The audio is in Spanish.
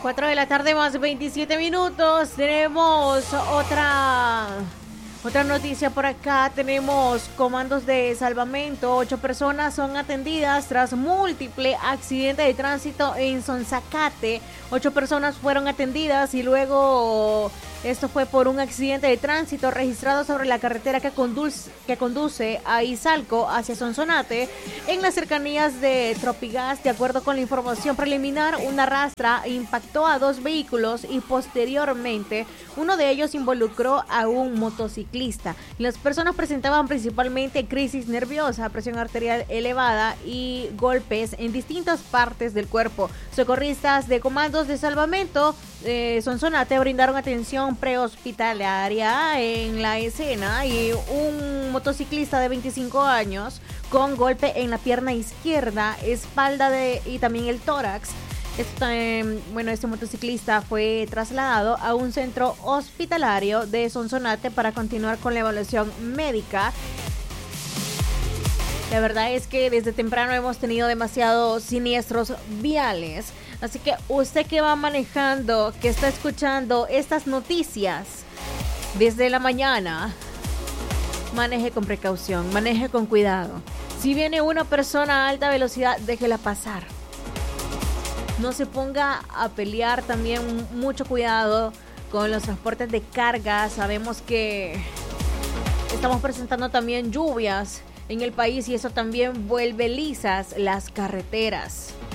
4 de la tarde más 27 minutos. Tenemos otra noticia por acá. Tenemos comandos de salvamento. 8 personas son atendidas tras múltiple accidente de tránsito en Sonzacate. 8 personas fueron atendidas y luego esto fue por un accidente de tránsito registrado sobre la carretera que conduce a Izalco hacia Sonsonate en las cercanías de Tropigas. De acuerdo con la información preliminar, una rastra impactó a 2 vehículos y posteriormente uno de ellos involucró a un motociclista. Las personas presentaban principalmente crisis nerviosa, presión arterial elevada y golpes en distintas partes del cuerpo. Socorristas de comandos de salvamento Sonsonate brindaron atención prehospitalaria en la escena y un motociclista de 25 años con golpe en la pierna izquierda, espalda y también el tórax. Este motociclista fue trasladado a un centro hospitalario de Sonsonate para continuar con la evaluación médica. La verdad es que desde temprano hemos tenido demasiados siniestros viales. Así que usted que va manejando, que está escuchando estas noticias desde la mañana, maneje con precaución, maneje con cuidado. Si viene una persona a alta velocidad, déjela pasar. No se ponga a pelear. También mucho cuidado con los transportes de carga. Sabemos que estamos presentando también lluvias en el país y eso también vuelve lisas las carreteras.